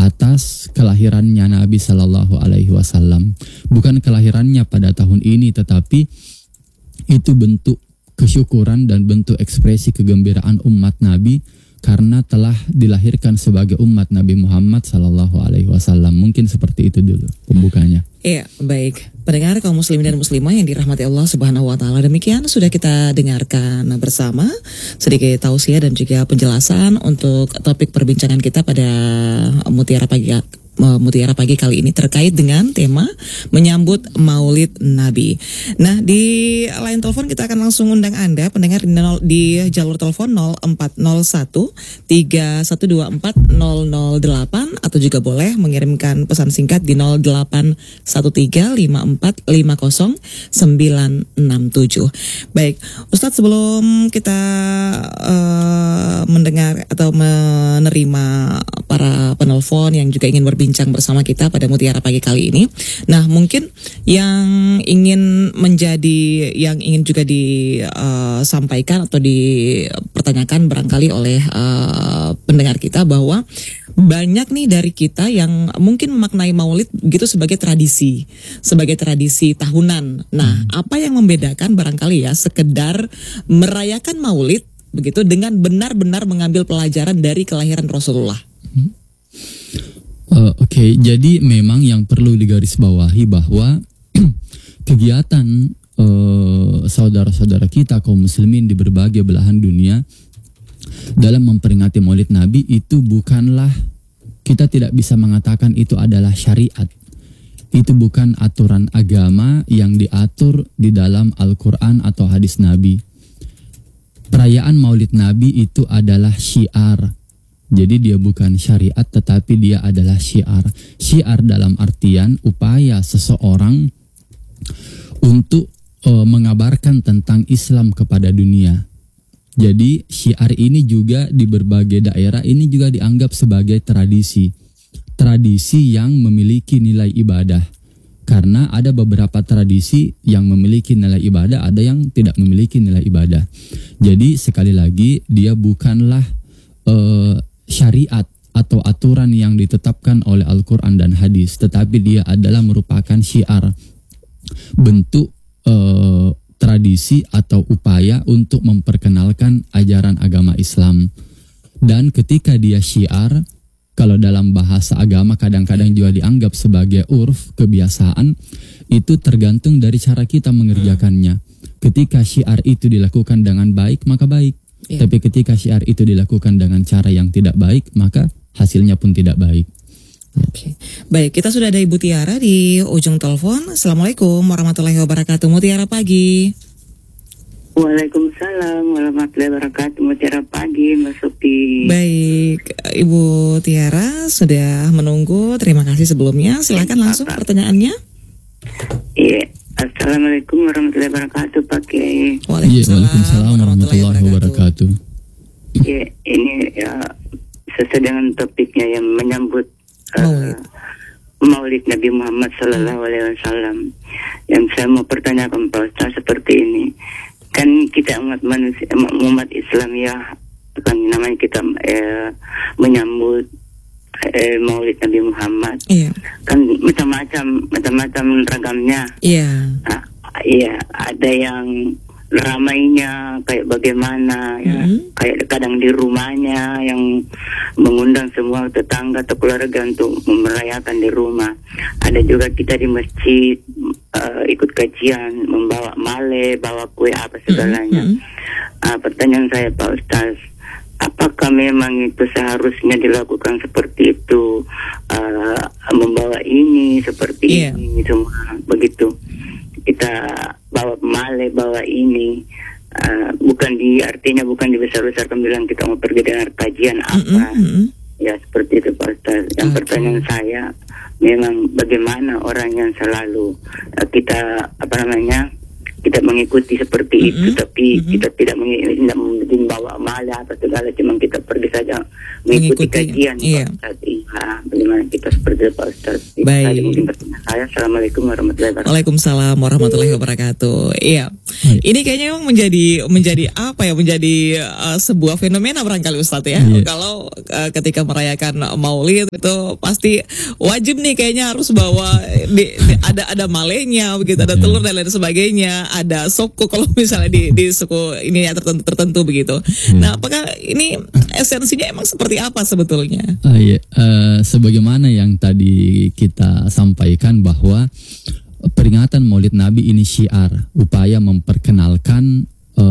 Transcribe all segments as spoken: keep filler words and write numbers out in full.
atas kelahirannya Nabi Shallallahu Alaihi Wasallam. Bukan kelahirannya pada tahun ini, tetapi itu bentuk kesyukuran dan bentuk ekspresi kegembiraan umat Nabi karena telah dilahirkan sebagai umat Nabi Muhammad Sallallahu Alaihi Wasallam. Mungkin seperti itu dulu pembukanya. Iya, baik. Pendengar kaum muslimin dan muslimah yang dirahmati Allah Subhanahu Wa Taala, demikian sudah kita dengarkan bersama sedikit tausiah dan juga penjelasan untuk topik perbincangan kita pada Mutiara Pagi Mutiara Pagi kali ini terkait dengan tema menyambut Maulid Nabi. Nah, di line telepon kita akan langsung undang Anda pendengar di, nol, di jalur telepon nol empat nol satu tiga satu dua empat nol nol delapan atau juga boleh mengirimkan pesan singkat di nol delapan satu tiga lima empat lima nol sembilan enam tujuh. Baik, Ustadz, sebelum kita uh, mendengar atau menerima para penelpon yang juga ingin berbincang bincang bersama kita pada Mutiara Pagi kali ini. Nah, mungkin yang ingin menjadi, yang ingin juga disampaikan uh, atau dipertanyakan barangkali oleh uh, pendengar kita bahwa banyak nih dari kita yang mungkin memaknai Maulid begitu sebagai tradisi, sebagai tradisi tahunan. Nah, hmm. apa yang membedakan barangkali ya sekedar merayakan Maulid begitu dengan benar-benar mengambil pelajaran dari kelahiran Rasulullah? Hmm. Uh, Oke, okay. Jadi memang yang perlu digarisbawahi bahwa kegiatan uh, saudara-saudara kita kaum muslimin di berbagai belahan dunia dalam memperingati Maulid Nabi itu bukanlah, kita tidak bisa mengatakan itu adalah syariat. Itu bukan aturan agama yang diatur di dalam Al-Quran atau hadis Nabi. Perayaan Maulid Nabi itu adalah syiar. Jadi dia bukan syariat, tetapi dia adalah syiar. Syiar dalam artian upaya seseorang untuk uh, mengabarkan tentang Islam kepada dunia. Jadi syiar ini juga di berbagai daerah ini juga dianggap sebagai tradisi. Tradisi yang memiliki nilai ibadah. Karena ada beberapa tradisi yang memiliki nilai ibadah, ada yang tidak memiliki nilai ibadah. Jadi sekali lagi dia bukanlah uh, syariat atau aturan yang ditetapkan oleh Al-Quran dan hadis, tetapi dia adalah merupakan syiar, bentuk eh, tradisi atau upaya untuk memperkenalkan ajaran agama Islam. Dan ketika dia syiar, kalau dalam bahasa agama kadang-kadang juga dianggap sebagai urf, kebiasaan, itu tergantung dari cara kita mengerjakannya. Ketika syiar itu dilakukan dengan baik, maka baik. Yeah. Tapi ketika syiar itu dilakukan dengan cara yang tidak baik, maka hasilnya pun tidak baik. Oke, okay. Baik, kita sudah ada Ibu Tiara di ujung telepon. Assalamualaikum warahmatullahi wabarakatuh. Mutiara Pagi. Waalaikumsalam warahmatullahi wabarakatuh. Mutiara Pagi, Mbak Supi. Baik, Ibu Tiara sudah menunggu. Terima kasih sebelumnya. Silakan langsung pertanyaannya. Iya. Assalamualaikum warahmatullahi wabarakatuh, Pak Kiai. Waalaikumsalam warahmatullahi wabarakatuh. Ya, ini ya, sesuai dengan topiknya yang menyambut uh, Maulid Nabi Muhammad Sallallahu Alaihi Wasallam. Yang saya mau pertanyakan Pak Ustaz seperti ini, kan kita umat manusia, umat Islam ya, kan namanya kita eh, menyambut Eh, Maulid Nabi Muhammad, iya. Kan macam-macam, macam-macam ragamnya. Iya. Nah, iya, ada yang ramainya kayak bagaimana, ya, mm-hmm. kayak kadang di rumahnya yang mengundang semua tetangga atau keluarga untuk merayakan di rumah. Ada juga kita di masjid uh, ikut kajian, membawa male, bawa kue apa segalanya. Mm-hmm. Uh, pertanyaan saya Pak Ustaz, apakah memang itu seharusnya dilakukan seperti itu, uh, membawa ini seperti yeah. ini semua begitu, kita bawa male, bawa ini, uh, bukan di artinya bukan dibesar-besarkan bilang kita mau pergi dengan kajian apa, mm-hmm. ya seperti itu Pak Ustaz. Yang okay. pertanyaan saya memang bagaimana orang yang selalu uh, kita apa namanya kita mengikuti seperti mm-hmm. itu, tapi mm-hmm. kita tidak membawa malah atau segala, cuma kita pergi saja mengikuti, mengikuti kajian. Iya. ah, bagaimana kita seperti itu Pak Ustaz. Baik. Tadi mungkin pertanyaan saya. Assalamualaikum warahmatullahi wabarakatuh. Waalaikumsalam warahmatullahi wabarakatuh. Iya, ini kayaknya memang menjadi menjadi apa ya? Menjadi uh, sebuah fenomena barangkali Ustadz ya. Iya. Kalau uh, ketika merayakan Maulid itu pasti wajib nih kayaknya harus bawa di, di, ada ada malenya begitu, ada telur dan lain sebagainya, ada soko kalau misalnya di di suku ini ya tertentu tertentu begitu. Nah, apakah ini esensinya emang seperti apa sebetulnya? Ah, iya. Uh, sebagaimana yang tadi kita sampaikan bahwa peringatan Maulid Nabi ini syiar, upaya memperkenalkan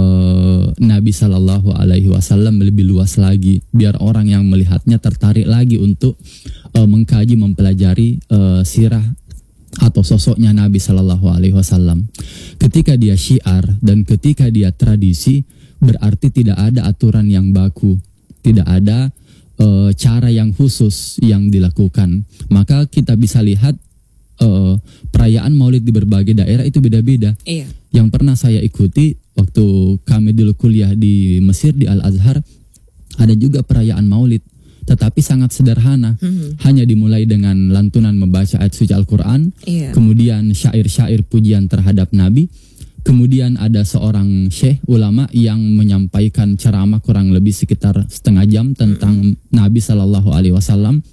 uh, Nabi Shallallahu Alaihi Wasallam lebih luas lagi, biar orang yang melihatnya tertarik lagi untuk uh, mengkaji, mempelajari uh, sirah atau sosoknya Nabi Shallallahu Alaihi Wasallam. Ketika dia syiar dan ketika dia tradisi, berarti tidak ada aturan yang baku, tidak ada uh, cara yang khusus yang dilakukan. Maka kita bisa lihat uh, perayaan Maulid di berbagai daerah itu beda-beda. Iya. Yang pernah saya ikuti waktu kami dulu kuliah di Mesir di Al-Azhar, ada juga perayaan Maulid, tetapi sangat sederhana. Hmm. Hanya dimulai dengan lantunan membaca ayat suci Al-Quran, Iya. kemudian syair-syair pujian terhadap Nabi, kemudian ada seorang syekh ulama yang menyampaikan ceramah kurang lebih sekitar setengah jam tentang hmm. Nabi Shallallahu Alaihi Wasallam.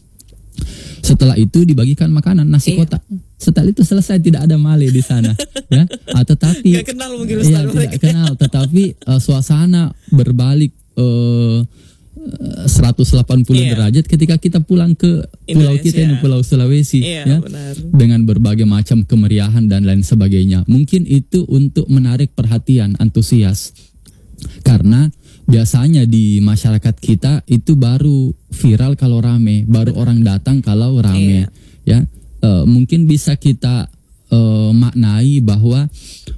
Setelah itu dibagikan makanan nasi Iya. kotak. Setelah itu selesai, tidak ada male di sana, ya. Ah, tetapi Gak kenal mungkin ya, Ustaz tidak mereka. kenal, tetapi uh, suasana berbalik uh, seratus delapan puluh Iya. derajat ketika kita pulang ke pulau Indonesia. kita ini, Pulau Sulawesi, Iya, ya, benar. dengan berbagai macam kemeriahan dan lain sebagainya. Mungkin itu untuk menarik perhatian, antusias, karena biasanya di masyarakat kita itu baru viral kalau rame, baru orang datang kalau rame, Iya. ya. Uh, mungkin bisa kita uh, maknai bahwa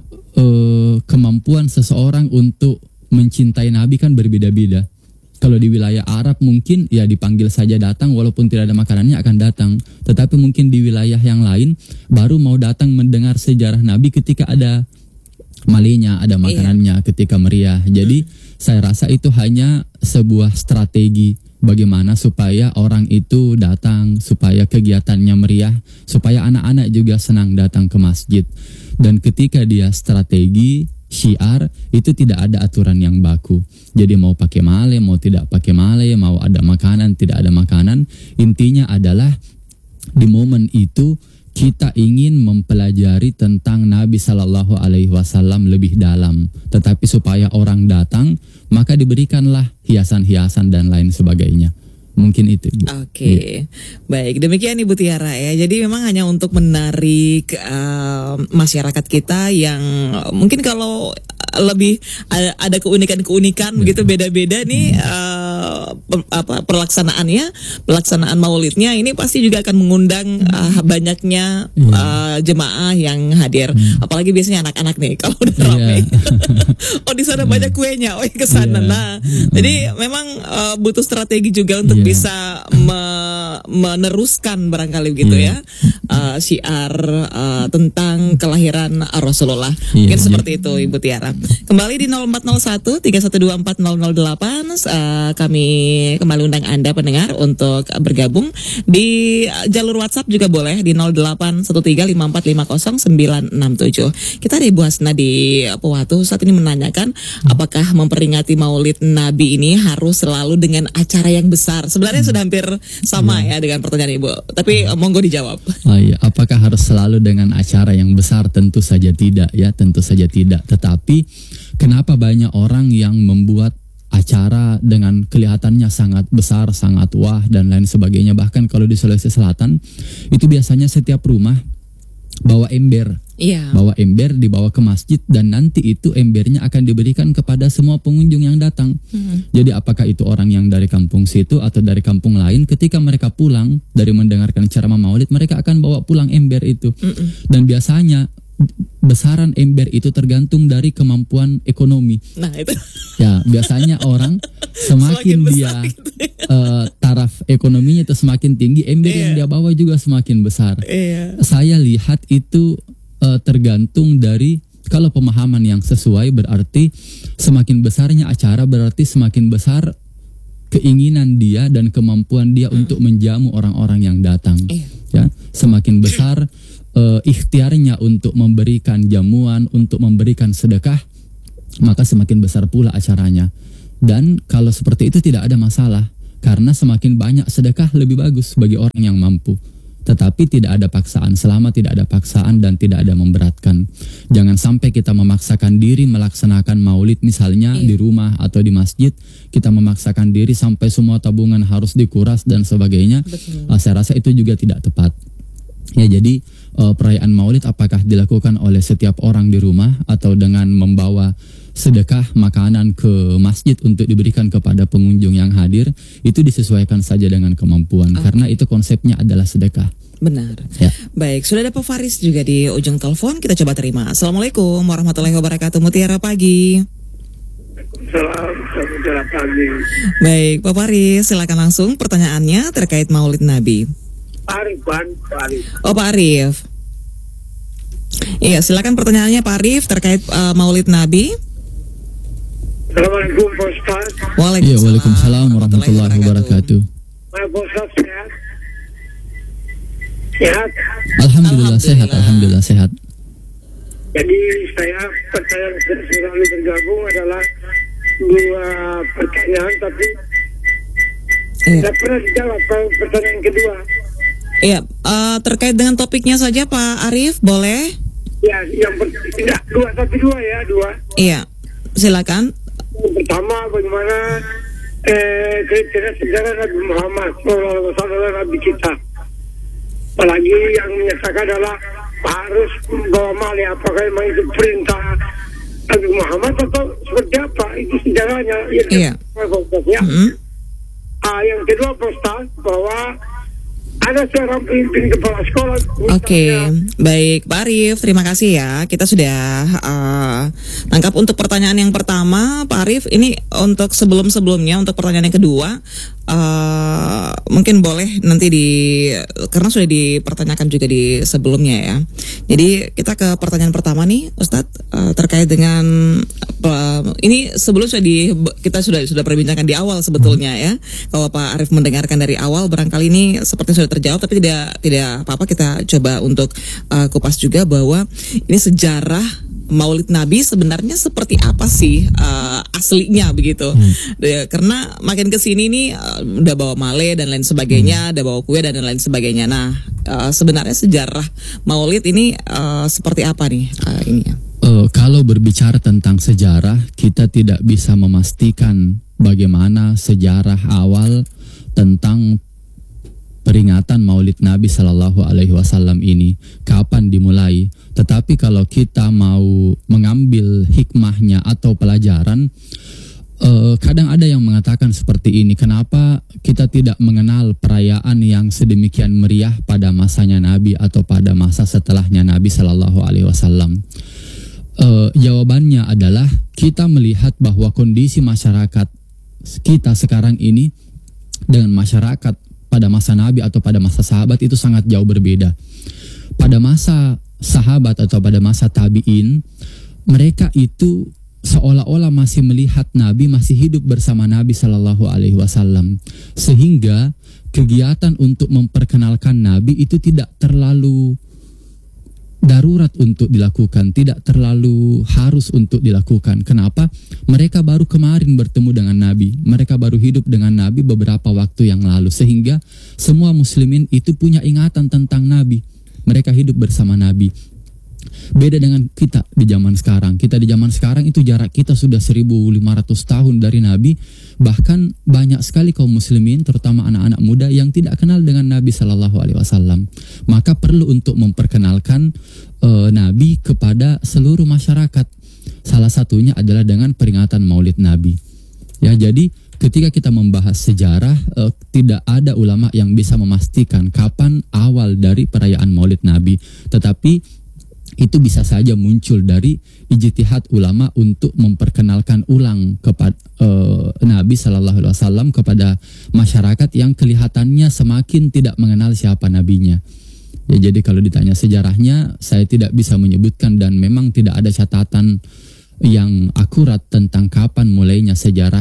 uh, kemampuan seseorang untuk mencintai Nabi kan berbeda-beda. Kalau di wilayah Arab mungkin ya dipanggil saja datang, walaupun tidak ada makanannya akan datang. Tetapi mungkin di wilayah yang lain baru mau datang mendengar sejarah Nabi ketika ada malenya, ada makanannya, ketika meriah. Jadi saya rasa itu hanya sebuah strategi bagaimana supaya orang itu datang, supaya kegiatannya meriah, supaya anak-anak juga senang datang ke masjid. Dan ketika dia strategi syiar, itu tidak ada aturan yang baku. Jadi mau pakai male, mau tidak pakai male, mau ada makanan, tidak ada makanan, intinya adalah di momen itu kita ingin mempelajari tentang Nabi Shallallahu Alaihi Wasallam lebih dalam. Tetapi supaya orang datang, maka diberikanlah hiasan-hiasan dan lain sebagainya. Mungkin itu, Bu. Oke, baik. Demikian Ibu Tiara ya. Jadi memang hanya untuk menarik uh, masyarakat kita yang mungkin kalau lebih ada, ada keunikan-keunikan begitu, beda-beda nih uh, per- apa pelaksanaannya, pelaksanaan Maulidnya ini pasti juga akan mengundang uh, banyaknya uh, jemaah yang hadir. Apalagi biasanya anak-anak nih kalau udah Iya. ramai. Oh di sana banyak kuenya, oh ke sana. Iya. Nah, jadi memang uh, butuh strategi juga untuk Iya. bisa me- meneruskan barangkali begitu Iya. ya uh, syiar uh, tentang kelahiran Rasulullah. Iya, Mungkin iya. seperti itu Ibu Tiara. Kembali di nol empat nol satu tiga satu dua empat nol nol delapan uh, kami kembali undang Anda pendengar untuk bergabung di uh, jalur WhatsApp juga boleh di nol delapan satu tiga lima empat lima nol sembilan enam tujuh. Kita ada Ibu Hasna di Pewatu saat ini menanyakan apakah memperingati Maulid Nabi ini harus selalu dengan acara yang besar. Sebenarnya sudah hampir sama ya dengan pertanyaan Ibu, tapi uh, monggo dijawab. Oh iya, apakah harus selalu dengan acara yang besar? Tentu saja tidak, ya, tentu saja tidak. Tetapi kenapa banyak orang yang membuat acara dengan kelihatannya sangat besar, sangat wah dan lain sebagainya. Bahkan kalau di Sulawesi Selatan itu biasanya setiap rumah bawa ember. Iya. Bawa ember dibawa ke masjid dan nanti itu embernya akan diberikan kepada semua pengunjung yang datang. Hmm. Jadi apakah itu orang yang dari kampung situ atau dari kampung lain, ketika mereka pulang dari mendengarkan ceramah Maulid, mereka akan bawa pulang ember itu. Mm-mm. Dan biasanya besaran ember itu tergantung dari kemampuan ekonomi. Nah itu. Ya, biasanya orang Semakin semakin dia besar gitu ya. eh, taraf ekonominya itu semakin tinggi, ember yang Iya. dia bawa juga semakin besar. Iya. Saya lihat itu eh, tergantung dari, kalau pemahaman yang sesuai berarti semakin besarnya acara berarti semakin besar keinginan dia dan kemampuan dia untuk menjamu orang-orang yang datang. Iya. Ya, semakin besar uh, ikhtiarnya untuk memberikan jamuan, untuk memberikan sedekah, maka semakin besar pula acaranya. Dan kalau seperti itu tidak ada masalah, karena semakin banyak sedekah lebih bagus bagi orang yang mampu. Tetapi tidak ada paksaan, selama tidak ada paksaan dan tidak ada memberatkan. Jangan sampai kita memaksakan diri melaksanakan maulid misalnya iya. di rumah atau di masjid, kita memaksakan diri sampai semua tabungan harus dikuras dan sebagainya. Uh, saya rasa itu juga tidak tepat. Ya, jadi uh, perayaan maulid apakah dilakukan oleh setiap orang di rumah atau dengan membawa sedekah makanan ke masjid untuk diberikan kepada pengunjung yang hadir, itu disesuaikan saja dengan kemampuan, okay. karena itu konsepnya adalah sedekah. Benar. Ya. Baik, sudah ada Pak Faris juga di ujung telepon, kita coba terima. Assalamualaikum warahmatullahi wabarakatuh. Mutiara pagi. Selamat pagi. Baik, Pak Faris, silakan langsung pertanyaannya terkait Maulid Nabi. Arif, Pak Arif. Oh, Pak Arif. Iya, silakan pertanyaannya Pak Arif terkait uh, Maulid Nabi. Assalamualaikum Pak Ustaz. Waalaikumsalam, Ya, waalaikumsalam warahmatullahi wabarakatuh. Pak Ustaz sehat? Sehat. Alhamdulillah, sehat, alhamdulillah sehat. Jadi saya pertanyaan saya selalu bergabung adalah dua pertanyaan, tapi Iya. tidak pernah dijawab. Kalau pertanyaan kedua, Iya, uh, terkait dengan topiknya saja Pak Arif, boleh? ya yang per- tidak dua tapi dua ya dua. Iya, silakan. Yang pertama, bagaimana eh, kriteria sejarah Nabi Muhammad Shallallahu Alaihi Wasallam, Nabi kita. Apalagi yang menyatakan adalah harus membawa mali, apakah memang itu perintah Nabi Muhammad atau seperti apa? Itu sejarahnya. Yang Iya. ya. Mm-hmm. Ah, yang kedua, Pak Ustaz, bahwa ada seorang pemimpin kepala sekolah. Oke, baik Pak Arif, terima kasih ya. Kita sudah uh, tangkap untuk pertanyaan yang pertama, Pak Arif. Ini untuk sebelum-sebelumnya, untuk pertanyaan yang kedua, uh, mungkin boleh nanti di, karena sudah dipertanyakan juga di sebelumnya ya. Jadi kita ke pertanyaan pertama nih, Ustadz, uh, terkait dengan uh, ini sebelum sudah di, kita sudah sudah perbincangkan di awal sebetulnya ya. Kalau Pak Arif mendengarkan dari awal, barangkali ini seperti sudah terjawab, tapi tidak tidak apa-apa, kita coba untuk uh, kupas juga bahwa ini sejarah Maulid Nabi sebenarnya seperti apa sih uh, aslinya begitu. Hmm. De, karena makin kesini nih uh, udah bawa male dan lain sebagainya, hmm. udah bawa kue dan lain sebagainya. Nah, uh, sebenarnya sejarah Maulid ini uh, seperti apa nih uh, ini ya? Uh, kalau berbicara tentang sejarah, kita tidak bisa memastikan bagaimana sejarah awal tentang peringatan Maulid Nabi Sallallahu Alaihi Wasallam ini, kapan dimulai. Tetapi kalau kita mau mengambil hikmahnya atau pelajaran, eh, kadang ada yang mengatakan seperti ini, kenapa kita tidak mengenal perayaan yang sedemikian meriah pada masanya Nabi atau pada masa setelahnya Nabi Sallallahu Alaihi Wasallam? Eh, jawabannya adalah kita melihat bahwa kondisi masyarakat kita sekarang ini dengan masyarakat pada masa Nabi atau pada masa sahabat itu sangat jauh berbeda. Pada masa sahabat atau pada masa tabi'in, mereka itu seolah-olah masih melihat Nabi, masih hidup bersama Nabi Sallallahu Alaihi Wasallam, sehingga kegiatan untuk memperkenalkan Nabi itu tidak terlalu darurat untuk dilakukan, tidak terlalu harus untuk dilakukan. Kenapa? Mereka baru kemarin bertemu dengan Nabi, mereka baru hidup dengan Nabi beberapa waktu yang lalu, sehingga semua muslimin itu punya ingatan tentang Nabi. Mereka hidup bersama Nabi. Beda dengan kita di zaman sekarang. Kita di zaman sekarang itu jarak kita sudah seribu lima ratus tahun dari Nabi. Bahkan banyak sekali kaum muslimin, terutama anak-anak muda yang tidak kenal dengan Nabi Sallallahu Alaihi Wasallam. Maka perlu untuk memperkenalkan uh, Nabi kepada seluruh masyarakat. Salah satunya adalah dengan peringatan Maulid Nabi. Ya, jadi ketika kita membahas sejarah, uh, tidak ada ulama yang bisa memastikan kapan awal dari perayaan Maulid Nabi. Tetapi itu bisa saja muncul dari ijtihad ulama untuk memperkenalkan ulang kepada uh, Nabi Sallallahu Alaihi Wasallam kepada masyarakat yang kelihatannya semakin tidak mengenal siapa nabinya. Ya, jadi kalau ditanya sejarahnya, saya tidak bisa menyebutkan dan memang tidak ada catatan yang akurat tentang kapan mulainya sejarah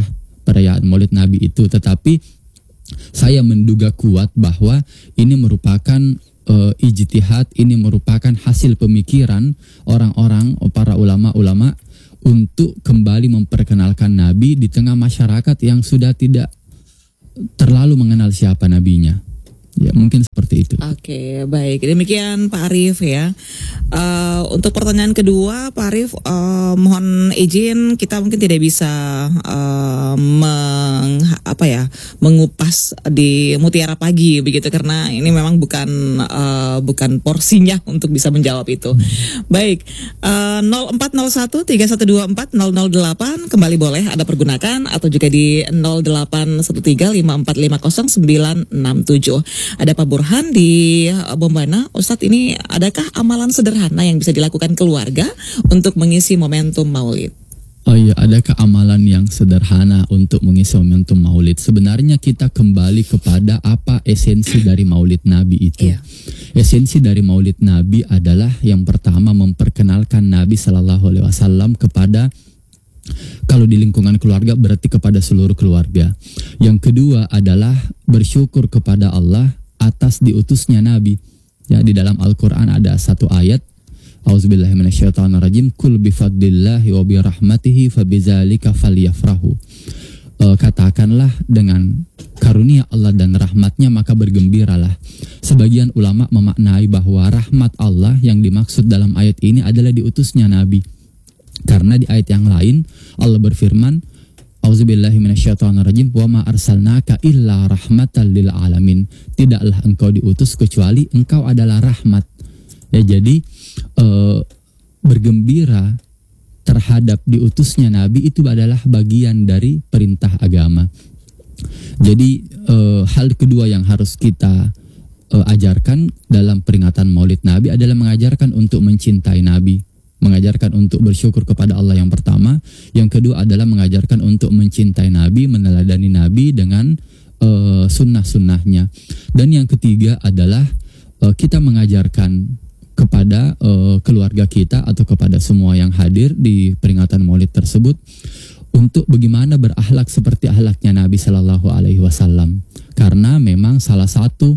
perayaan Maulid Nabi itu, tetapi saya menduga kuat bahwa ini merupakan uh, ijtihad, ini merupakan hasil pemikiran orang-orang, para ulama-ulama untuk kembali memperkenalkan Nabi di tengah masyarakat yang sudah tidak terlalu mengenal siapa nabinya. Ya, mungkin seperti itu. Oke, baik. Demikian Pak Arief ya. Uh, untuk pertanyaan kedua, Pak Arief, uh, mohon izin kita mungkin tidak bisa uh, meng, apa ya, mengupas di Mutiara Pagi begitu, karena ini memang bukan uh, bukan porsinya untuk bisa menjawab itu. Baik, uh, nol empat nol satu tiga satu dua empat nol nol delapan kembali boleh Anda pergunakan, atau juga di nol delapan satu tiga lima empat lima nol sembilan enam tujuh. Ada Pak Burhan di Bombana. Ustadz, ini adakah amalan sederhana yang bisa dilakukan keluarga untuk mengisi momentum Maulid? Oh iya, adakah amalan yang sederhana untuk mengisi momentum Maulid? Sebenarnya kita kembali kepada apa esensi dari Maulid Nabi itu. Yeah. Esensi dari Maulid Nabi adalah yang pertama memperkenalkan Nabi Sallallahu Alaihi Wasallam kepada, kalau di lingkungan keluarga berarti kepada seluruh keluarga. Yang kedua adalah bersyukur kepada Allah atas diutusnya Nabi. Ya, di dalam Al-Quran ada satu ayat, Auzubillahi minasyaitonirrajim, Kul bifadlillahi wa birahmatihi fabizalika falyafrahu. E, katakanlah dengan karunia Allah dan rahmatnya maka bergembiralah. Sebagian ulama memaknai bahwa rahmat Allah yang dimaksud dalam ayat ini adalah diutusnya Nabi. Karena di ayat yang lain Allah berfirman, Auzubillahi minasyaitonirrajim, wa ma arsalnaka illa rahmatan lil alamin. Tidaklah engkau diutus kecuali engkau adalah rahmat. Ya, jadi e, bergembira terhadap diutusnya Nabi itu adalah bagian dari perintah agama. Jadi e, hal kedua yang harus kita e, ajarkan dalam peringatan Maulid Nabi adalah mengajarkan untuk mencintai Nabi, mengajarkan untuk bersyukur kepada Allah yang pertama. Yang kedua adalah mengajarkan untuk mencintai Nabi, meneladani Nabi dengan uh, sunnah-sunnahnya. Dan yang ketiga adalah uh, kita mengajarkan kepada uh, keluarga kita atau kepada semua yang hadir di peringatan Maulid tersebut untuk bagaimana berakhlak seperti akhlaknya Nabi Sallallahu Alaihi Wasallam. Karena memang salah satu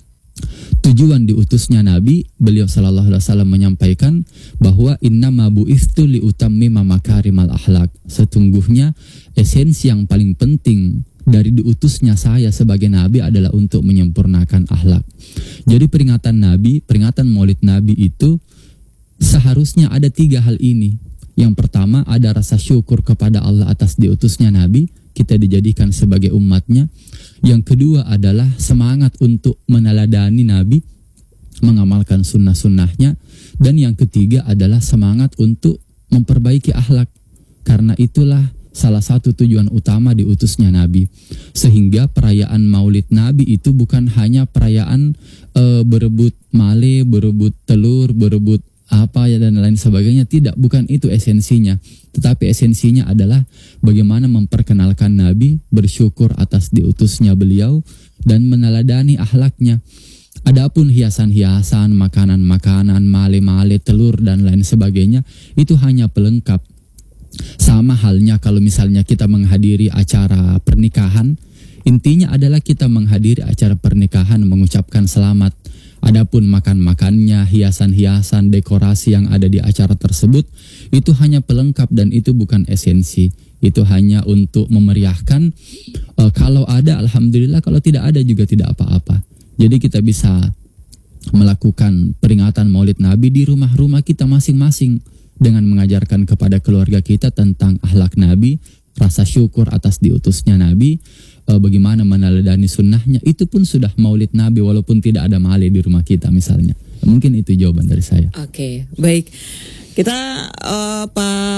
tujuan diutusnya Nabi, beliau Sallallahu Alaihi Wasallam menyampaikan bahwa innama bu'itstu liutammima makarimal akhlak. Sesungguhnya esensi yang paling penting dari diutusnya saya sebagai Nabi adalah untuk menyempurnakan akhlak. Jadi peringatan Nabi, peringatan Maulid Nabi itu seharusnya ada tiga hal ini. Yang pertama ada rasa syukur kepada Allah atas diutusnya Nabi, kita dijadikan sebagai umatnya. Yang kedua adalah semangat untuk meneladani Nabi, mengamalkan sunnah-sunnahnya. Dan yang ketiga adalah semangat untuk memperbaiki akhlak. Karena itulah salah satu tujuan utama diutusnya Nabi. Sehingga perayaan Maulid Nabi itu bukan hanya perayaan e, berebut male, berebut telur, berebut apa ya dan lain sebagainya. Tidak, bukan itu esensinya. Tetapi esensinya adalah bagaimana memperkenalkan Nabi, bersyukur atas diutusnya beliau, dan meneladani akhlaknya. Adapun hiasan-hiasan, makanan-makanan, male-male, telur dan lain sebagainya, itu hanya pelengkap. Sama halnya kalau misalnya kita menghadiri acara pernikahan, intinya adalah kita menghadiri acara pernikahan mengucapkan selamat. Adapun makan-makannya, hiasan-hiasan, dekorasi yang ada di acara tersebut, itu hanya pelengkap dan itu bukan esensi. Itu hanya untuk memeriahkan. E, kalau ada, alhamdulillah. Kalau tidak ada juga tidak apa-apa. Jadi kita bisa melakukan peringatan Maulid Nabi di rumah-rumah kita masing-masing dengan mengajarkan kepada keluarga kita tentang akhlak Nabi, rasa syukur atas diutusnya Nabi, e, bagaimana meneladani sunnahnya. Itu pun sudah Maulid Nabi walaupun tidak ada male di rumah kita misalnya. Mungkin itu jawaban dari saya. Oke, baik. Kita uh,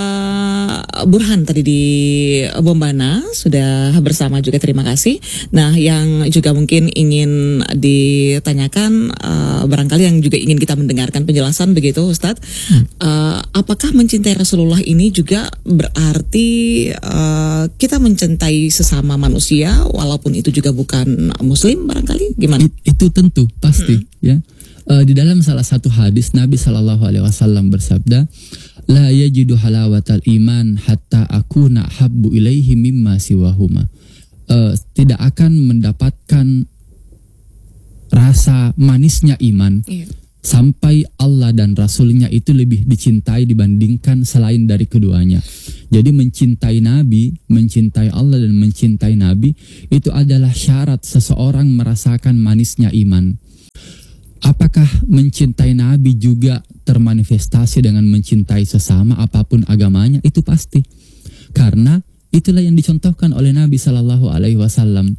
Pak Burhan tadi di Bombana sudah bersama juga, terima kasih. Nah, yang juga mungkin ingin ditanyakan, uh, barangkali yang juga ingin kita mendengarkan penjelasan begitu Ustadz, hmm. uh, apakah mencintai Rasulullah ini juga berarti uh, kita mencintai sesama manusia walaupun itu juga bukan Muslim barangkali? Gimana? It, itu tentu pasti hmm. ya. Uh, di dalam salah satu hadis Nabi Shallallahu Alaihi Wasallam bersabda, la yajidu halawatal iman hatta akuna habbu ilaihi mimma siwahuma. Uh, tidak akan mendapatkan rasa manisnya iman Iya. sampai Allah dan Rasulnya itu lebih dicintai dibandingkan selain dari keduanya. Jadi mencintai Nabi, mencintai Allah dan mencintai Nabi itu adalah syarat seseorang merasakan manisnya iman. Apakah mencintai Nabi juga termanifestasi dengan mencintai sesama apapun agamanya? Itu pasti. Karena itulah yang dicontohkan oleh Nabi Shallallahu Alaihi Wasallam.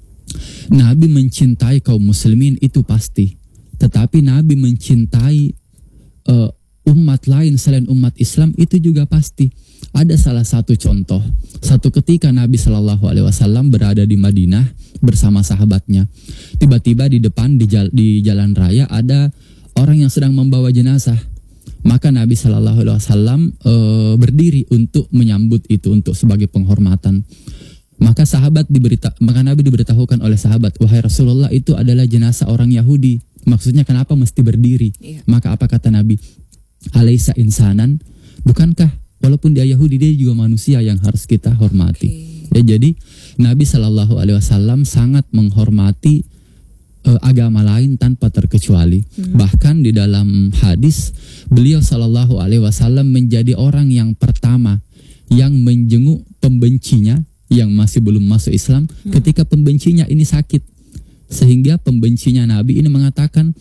Nabi mencintai kaum muslimin itu pasti. Tetapi Nabi mencintai uh, umat lain selain umat Islam itu juga pasti. Ada salah satu contoh. Satu ketika Nabi Shallallahu Alaihi Wasallam berada di Madinah bersama sahabatnya. Tiba-tiba di depan di, jal, di jalan raya ada orang yang sedang membawa jenazah. Maka Nabi Shallallahu Alaihi Wasallam uh, berdiri untuk menyambut itu untuk sebagai penghormatan. Maka sahabat diberita, maka Nabi diberitahukan oleh sahabat, wahai Rasulullah itu adalah jenazah orang Yahudi. Maksudnya kenapa mesti berdiri? Iya. Maka apa kata Nabi? Alaisa insanan, bukankah walaupun dia Yahudi dia juga manusia yang harus kita hormati. Okay. Ya, jadi Nabi Shallallahu Alaihi Wasallam sangat menghormati uh, agama lain tanpa terkecuali. Hmm. Bahkan di dalam hadis beliau Shallallahu Alaihi Wasallam menjadi orang yang pertama yang menjenguk pembencinya yang masih belum masuk Islam hmm. ketika pembencinya ini sakit. Sehingga pembencinya Nabi ini mengatakan,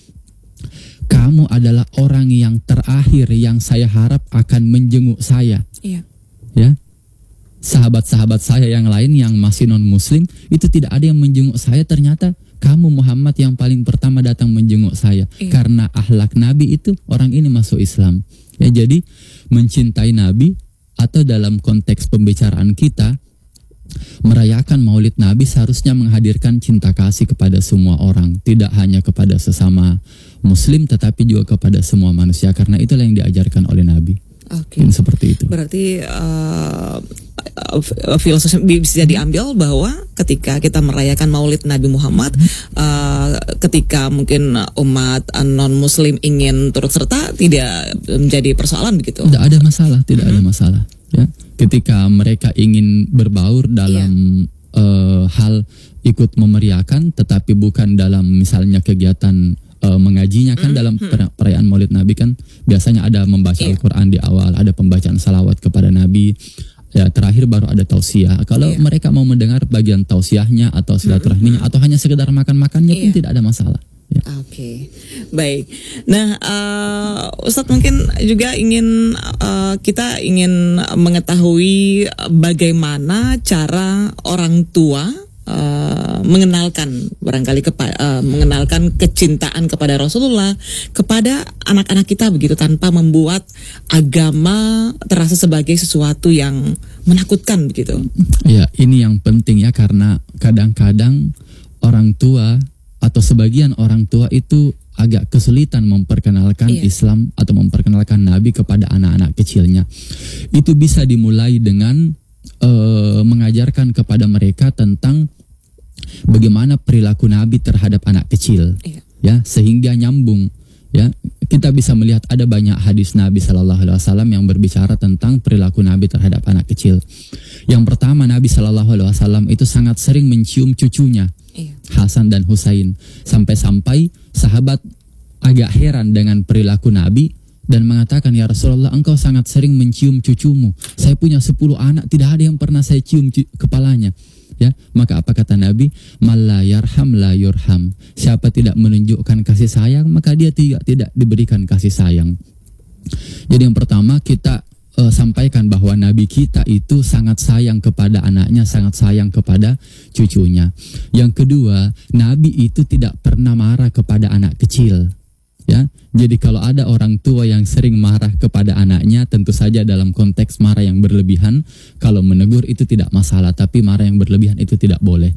kamu adalah orang yang terakhir yang saya harap akan menjenguk saya. Iya. Ya, sahabat-sahabat saya yang lain yang masih non Muslim itu tidak ada yang menjenguk saya. Ternyata kamu Muhammad yang paling pertama datang menjenguk saya. Iya. Karena akhlak Nabi itu orang ini masuk Islam. Ya, jadi mencintai Nabi atau dalam konteks pembicaraan kita merayakan Maulid Nabi seharusnya menghadirkan cinta kasih kepada semua orang, tidak hanya kepada sesama Muslim tetapi juga kepada semua manusia, karena itulah yang diajarkan oleh Nabi. Oke. Okay. Seperti itu. Berarti uh, filosofi bisa diambil bahwa ketika kita merayakan Maulid Nabi Muhammad, uh, ketika mungkin umat non Muslim ingin turut serta tidak menjadi persoalan begitu. Tidak ada masalah, tidak mm-hmm. ada masalah. Ya, ketika mereka ingin berbaur dalam yeah. uh, hal ikut memeriahkan, tetapi bukan dalam misalnya kegiatan uh, mengajinya kan, mm-hmm. dalam perayaan Maulid Nabi kan biasanya ada membaca yeah. Al-Quran di awal, ada pembacaan salawat kepada Nabi, ya terakhir baru ada tausiah. Kalau yeah. mereka mau mendengar bagian tausiahnya atau silaturahminya mm-hmm. atau hanya sekedar makan-makannya yeah. pun tidak ada masalah. Ya. Oke, okay. Baik. Nah, uh, Ustadz mungkin juga ingin uh, kita ingin mengetahui bagaimana cara orang tua uh, mengenalkan barangkali kepa- uh, mengenalkan kecintaan kepada Rasulullah kepada anak-anak kita begitu tanpa membuat agama terasa sebagai sesuatu yang menakutkan begitu. Ya, ini yang penting ya, karena kadang-kadang orang tua atau sebagian orang tua itu agak kesulitan memperkenalkan iya. Islam atau memperkenalkan Nabi kepada anak-anak kecilnya. Itu bisa dimulai dengan uh, mengajarkan kepada mereka tentang bagaimana perilaku Nabi terhadap anak kecil, iya. ya, sehingga nyambung. Ya, kita bisa melihat ada banyak hadis Nabi Shallallahu Alaihi Wasallam yang berbicara tentang perilaku Nabi terhadap anak kecil. Yang pertama, Nabi Shallallahu Alaihi Wasallam itu sangat sering mencium cucunya. Iya. Hasan dan Husain, sampai-sampai sahabat agak heran dengan perilaku Nabi dan mengatakan, ya Rasulullah, engkau sangat sering mencium cucumu. Saya punya sepuluh anak, tidak ada yang pernah saya cium cu- kepalanya. Ya, maka apa kata Nabi? Malla yarham la yurham. Siapa tidak menunjukkan kasih sayang, maka dia tidak tidak diberikan kasih sayang. Jadi yang pertama kita Uh, sampaikan bahwa Nabi kita itu sangat sayang kepada anaknya, sangat sayang kepada cucunya. Yang kedua, Nabi itu tidak pernah marah kepada anak kecil. Ya, jadi kalau ada orang tua yang sering marah kepada anaknya, tentu saja dalam konteks marah yang berlebihan. Kalau menegur itu tidak masalah, tapi marah yang berlebihan itu tidak boleh.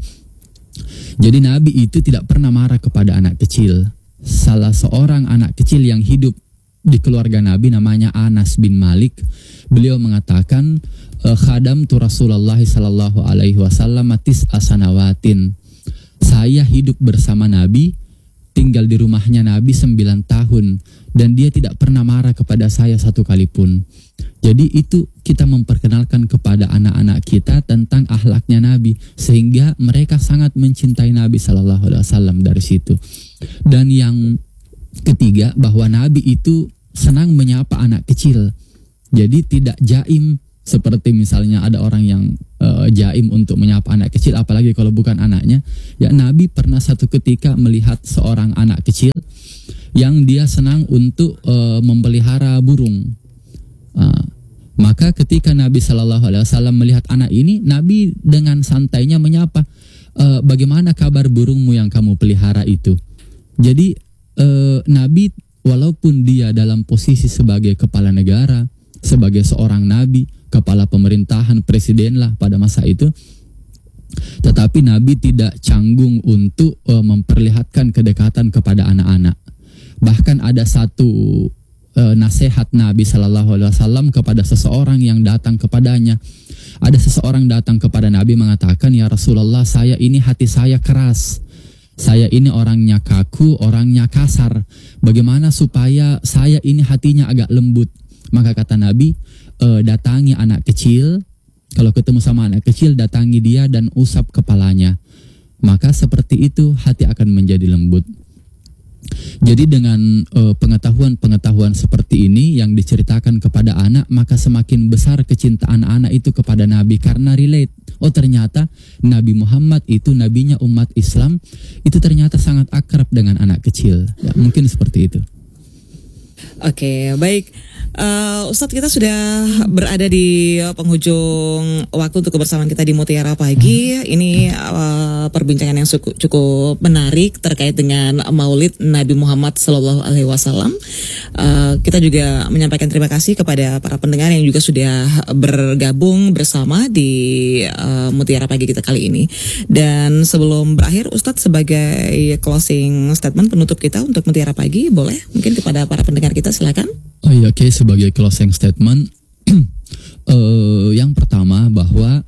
Jadi Nabi itu tidak pernah marah kepada anak kecil. Salah seorang anak kecil yang hidup di keluarga Nabi namanya Anas bin Malik. Beliau mengatakan, khadam tu Rasulullah sallallahu alaihi wasallam tis asanawatin. Saya hidup bersama Nabi tinggal di rumahnya Nabi sembilan tahun dan dia tidak pernah marah kepada saya satu kali pun. Jadi itu kita memperkenalkan kepada anak-anak kita tentang akhlaknya Nabi sehingga mereka sangat mencintai Nabi Shallallahu Alaihi Wasallam dari situ. Dan yang ketiga, bahwa Nabi itu senang menyapa anak kecil. Jadi tidak jaim seperti misalnya ada orang yang uh, jaim untuk menyapa anak kecil, apalagi kalau bukan anaknya. Ya, Nabi pernah satu ketika melihat seorang anak kecil yang dia senang untuk uh, memelihara burung. Uh, maka ketika Nabi Shallallahu Alaihi Wasallam melihat anak ini, Nabi dengan santainya menyapa, e, bagaimana kabar burungmu yang kamu pelihara itu? Jadi e, Nabi walaupun dia dalam posisi sebagai kepala negara, sebagai seorang nabi, kepala pemerintahan, presiden lah pada masa itu, tetapi Nabi tidak canggung untuk e, memperlihatkan kedekatan kepada anak-anak. Bahkan ada satu nasihat Nabi Shallallahu Alaihi Wasallam kepada seseorang yang datang kepadanya. Ada seseorang datang kepada Nabi mengatakan, ya Rasulullah, saya ini hati saya keras, saya ini orangnya kaku, orangnya kasar. Bagaimana supaya saya ini hatinya agak lembut? Maka kata Nabi, e, datangi anak kecil. Kalau ketemu sama anak kecil, datangi dia dan usap kepalanya. Maka seperti itu hati akan menjadi lembut. Jadi dengan uh, pengetahuan-pengetahuan seperti ini yang diceritakan kepada anak, maka semakin besar kecintaan anak itu kepada Nabi karena relate. Oh, ternyata Nabi Muhammad itu nabinya umat Islam, itu ternyata sangat akrab dengan anak kecil. Ya, mungkin seperti itu. Oke, baik. Uh, Ustadz, kita sudah berada di penghujung waktu untuk kebersamaan kita di Mutiara Pagi. Ini uh, perbincangan yang cukup, cukup menarik terkait dengan Maulid Nabi Muhammad Sallallahu Alaihi Wasallam. Uh, kita juga menyampaikan terima kasih kepada para pendengar yang juga sudah bergabung bersama di uh, Mutiara Pagi kita kali ini. Dan sebelum berakhir, Ustadz, sebagai closing statement penutup kita untuk Mutiara Pagi, boleh mungkin kepada para pendengar kita, silakan. Oh iya, oke, okay. Sebagai closing statement, uh, yang pertama bahwa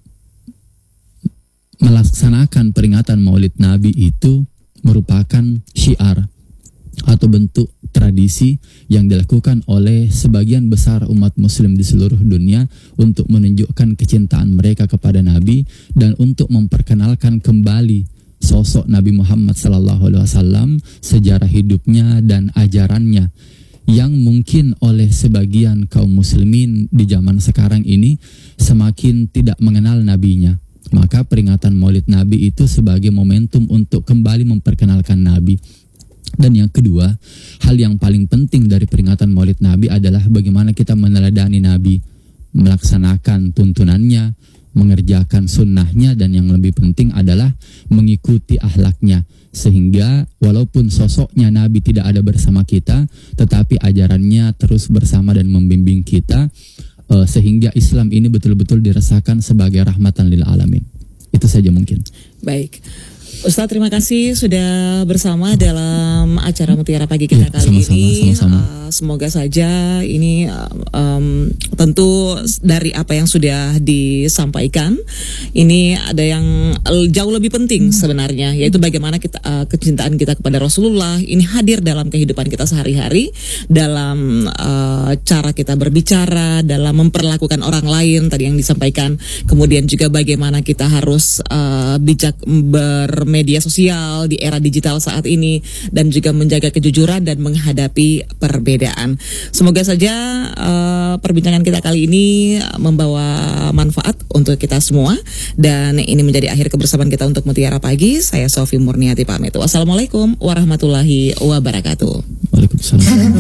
melaksanakan peringatan Maulid Nabi itu merupakan syiar atau bentuk tradisi yang dilakukan oleh sebagian besar umat Muslim di seluruh dunia untuk menunjukkan kecintaan mereka kepada Nabi dan untuk memperkenalkan kembali sosok Nabi Muhammad Sallallahu Alaihi Wasallam, sejarah hidupnya dan ajarannya, yang mungkin oleh sebagian kaum muslimin di zaman sekarang ini semakin tidak mengenal nabinya. Maka peringatan Maulid Nabi itu sebagai momentum untuk kembali memperkenalkan Nabi. Dan yang kedua, hal yang paling penting dari peringatan Maulid Nabi adalah bagaimana kita meneladani Nabi, melaksanakan tuntunannya, mengerjakan sunnahnya, dan yang lebih penting adalah mengikuti akhlaknya. Sehingga walaupun sosoknya Nabi tidak ada bersama kita, tetapi ajarannya terus bersama dan membimbing kita, uh, sehingga Islam ini betul-betul dirasakan sebagai rahmatan lil alamin. Itu saja mungkin. Baik, Ustadz, terima kasih sudah bersama dalam acara Mutiara Pagi kita ya, kali sama-sama, ini. Sama-sama. Uh, semoga saja ini um, tentu dari apa yang sudah disampaikan, ini ada yang jauh lebih penting sebenarnya, yaitu bagaimana kita uh, kecintaan kita kepada Rasulullah ini hadir dalam kehidupan kita sehari-hari, dalam uh, cara kita berbicara, dalam memperlakukan orang lain tadi yang disampaikan, kemudian juga bagaimana kita harus uh, bijak ber media sosial di era digital saat ini, dan juga menjaga kejujuran dan menghadapi perbedaan. Semoga saja uh, perbincangan kita kali ini membawa manfaat untuk kita semua, dan ini menjadi akhir kebersamaan kita untuk Mutiara Pagi. Saya Sofi Murniati pamit. Wassalamualaikum warahmatullahi wabarakatuh. Waalaikumsalam.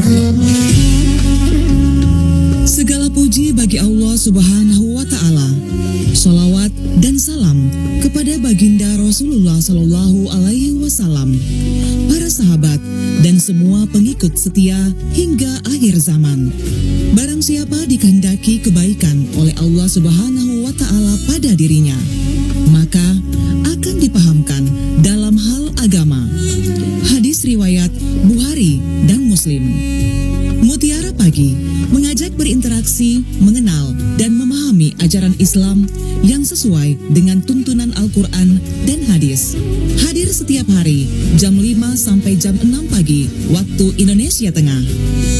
Segala puji bagi Allah Subhanahu wa Ta'ala. Sholawat dan salam kepada baginda Rasulullah Sallallahu Alaihi Wasallam, para sahabat dan semua pengikut setia hingga akhir zaman. Barang siapa dikehendaki kebaikan oleh Allah Subhanahu wa Ta'ala pada dirinya, maka akan dipahamkan dalam hal agama. Hadis riwayat Bukhari dan Muslim. Mutiara Suara Pagi mengajak berinteraksi, mengenal, dan memahami ajaran Islam yang sesuai dengan tuntunan Al-Quran dan hadis. Hadir setiap hari jam lima sampai jam enam pagi waktu Indonesia Tengah.